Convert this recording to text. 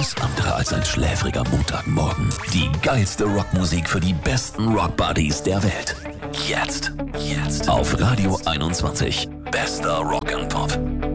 alles andere als ein schläfriger Montagmorgen. Die geilste Rockmusik für die besten Rockbuddies der Welt. Jetzt. Auf Radio 21. Bester Rock and Pop.